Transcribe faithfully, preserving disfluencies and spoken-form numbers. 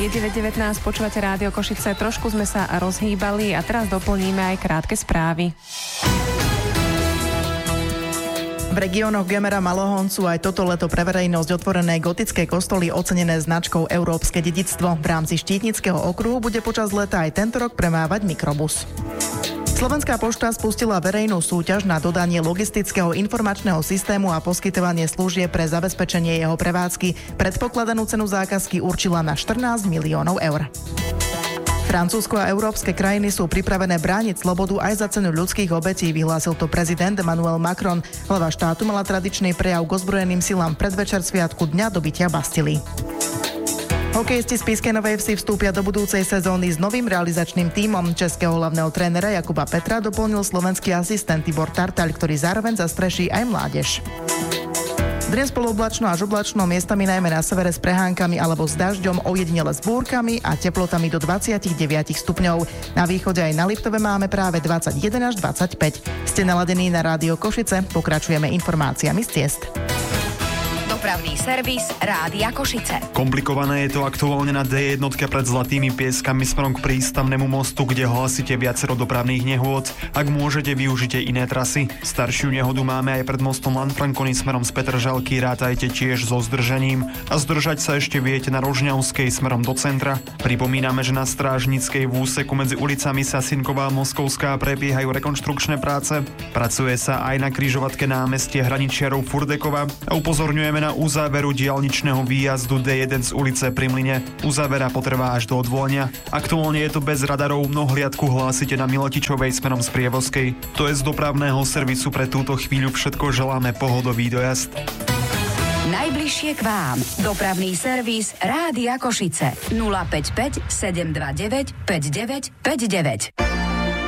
Je deväť devätnásť, počúvate Rádio Košice. Trošku sme sa rozhýbali a teraz doplníme aj krátke správy. V regiónoch Gemera, Malohoncu aj toto leto pre verejnosť otvorené gotické kostoly ocenené značkou Európske dedičstvo. V rámci Štítnického okruhu bude počas leta aj tento rok premávať mikrobus. Slovenská pošta spustila verejnú súťaž na dodanie logistického informačného systému a poskytovanie služieb pre zabezpečenie jeho prevádzky. Predpokladanú cenu zákazky určila na štrnásť miliónov eur. Francúzsko a európske krajiny sú pripravené brániť slobodu aj za cenu ľudských obetí, vyhlásil to prezident Emmanuel Macron. Hlava štátu mala tradičný prejav k ozbrojeným silám predvečer sviatku Dňa dobytia Bastily. Hokejisti z Spišskej Novej Vsi vstúpia do budúcej sezóny s novým realizačným tímom. Českého hlavného trénera Jakuba Petra doplnil slovenský asistent Tibor Tartaľ, ktorý zároveň zastreší aj mládež. Dnes polooblačno až oblačno, miestami najmä na severe s prehánkami alebo s dažďom, ojedinele s búrkami a teplotami do dvadsaťdeväť stupňov. Na východe aj na Liptove máme práve dvadsaťjeden až dvadsaťpäť. Ste naladení na Rádio Košice, pokračujeme informáciami z ciest. Dopravný servis Rádia Košice. Komplikované je to aktuálne na dé jedna pred Zlatými Pieskami smerom k prístavnému mostu, kde hlásite viacero dopravných nehôd. Ak môžete, využite iné trasy. Staršiu nehodu máme aj pred mostom Lanfranconi smerom z Petržalky, rátajte tiež so zdržením. A zdržať sa ešte viete na Rožňavskej smerom do centra. Pripomíname, že na Strážnickej v úseku medzi ulicami Sasinková a Moskovská prebiehajú rekonštrukčné práce. Pracuje sa aj na križovatke námestie Hraničiarov Furdekova a upozorňujeme na uzáveru diaľničného výjazdu dé jeden z ulice Pri Mlyne. Uzávera potrvá až do odvolania. Aktuálne je to bez radarov, no hliadku hlásite na Miletičovej smerom z Prievozkej. To je z dopravného servisu pre túto chvíľu všetko, želáme pohodový dojazd. Najbližšie k vám. Dopravný servis Rádia Košice. nula päť päť sedem dva deväť päť deväť päť deväť.